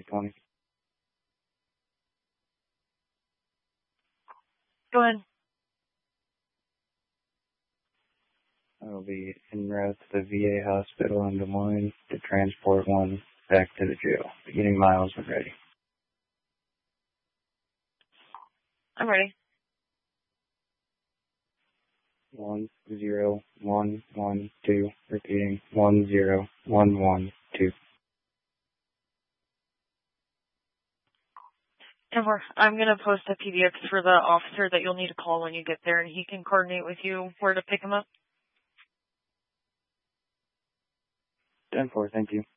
20. Go ahead. I will be en route to the VA hospital in Des Moines to transport one back to the jail. Beginning miles when ready. I'm ready. 10112. Repeating 10112. And I'm going to post a PDX for the officer that you'll need to call when you get there, and he can coordinate with you where to pick him up. 10-4, thank you.